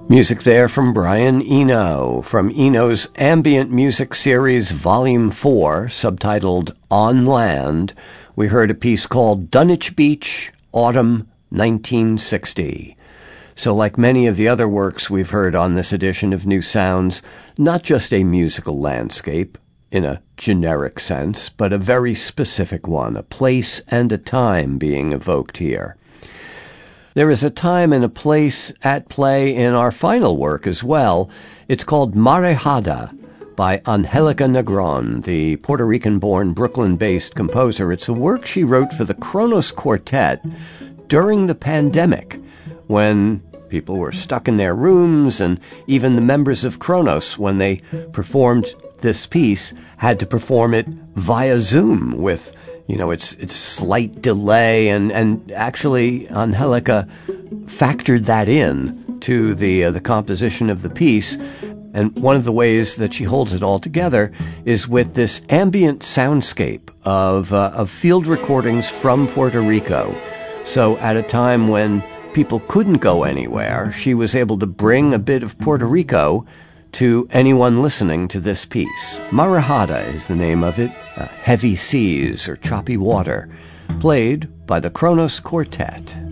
Music there from Brian Eno, from Eno's ambient music series Volume 4, subtitled On Land. We heard a piece called Dunwich Beach, Autumn 1960. So like many of the other works we've heard on this edition of New Sounds, not just a musical landscape, in a generic sense, but a very specific one, a place and a time being evoked here. There is a time and a place at play in our final work as well. It's called Marejada by Angelica Negron, the Puerto Rican-born, Brooklyn-based composer. It's a work she wrote for the Kronos Quartet during the pandemic, when people were stuck in their rooms, and even the members of Kronos, when they performed this piece, had to perform it via Zoom with it's slight delay, and actually Angelica factored that in to the composition of the piece. And one of the ways that she holds it all together is with this ambient soundscape of field recordings from Puerto Rico. So at a time when people couldn't go anywhere, she was able to bring a bit of Puerto Rico to anyone listening to this piece. Marejada is the name of it, heavy seas or choppy water, played by the Kronos Quartet.